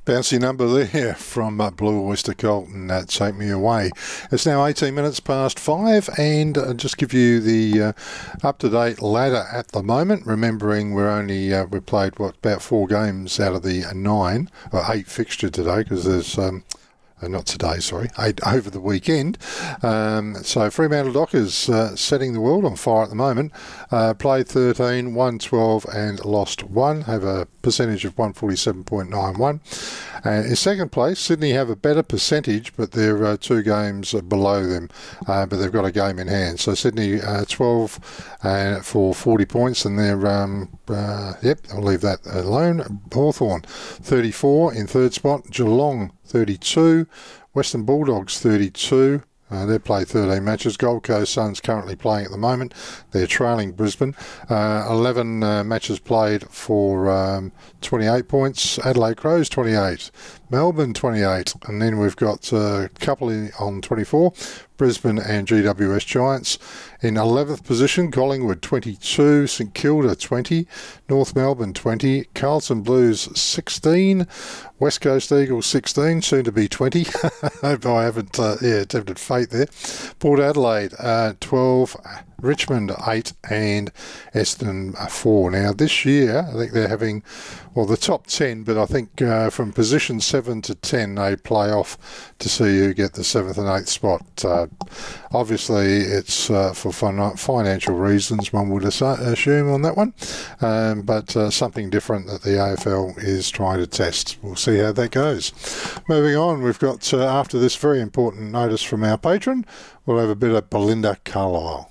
Bouncy number there from Blue Oyster Cult and Take Me Away. It's now 18 minutes past 5, and just give you the up-to-date ladder at the moment, remembering we played about 4 games out of the 9 or 8 fixture today, because there's not today, sorry, 8 over the weekend. So Fremantle Dockers setting the world on fire at the moment. Played 13, won 12 and lost 1. Have a percentage of 147.91. In second place, Sydney have a better percentage, but they're 2 games below them, but they've got a game in hand. So Sydney 12 for 40 points, and they're, I'll leave that alone. Hawthorn 34 in third spot. Geelong 32, Western Bulldogs 32. They play 13 matches. Gold Coast Suns currently playing at the moment. They're trailing Brisbane. 11 matches played for 28 points. Adelaide Crows 28. Melbourne 28. And then we've got a couple on 24. Brisbane and GWS Giants. In 11th position, Collingwood 22, St Kilda 20, North Melbourne 20, Carlton Blues 16, West Coast Eagles 16, soon to be 20. Hope I haven't tempted fate there. Port Adelaide 12, Richmond 8 and Essendon 4. Now this year I think they're having the top 10, but I think from position 7 to 10 they play off to see who get the 7th and 8th spot. Obviously it's for financial reasons, one would assume on that one, but something different that the AFL is trying to test. We'll see how that goes. Moving on, we've got after this very important notice from our patron, we'll have a bit of Belinda Carlisle.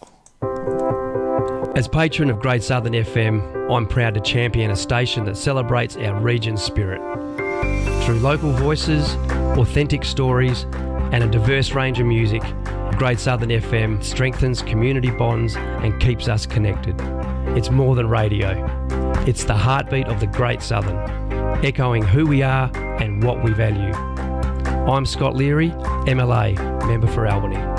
As patron of Great Southern FM, I'm proud to champion a station that celebrates our region's spirit. Through local voices, authentic stories, and a diverse range of music, Great Southern FM strengthens community bonds and keeps us connected. It's more than radio. It's the heartbeat of the Great Southern, echoing who we are and what we value. I'm Scott Leary, MLA, member for Albany.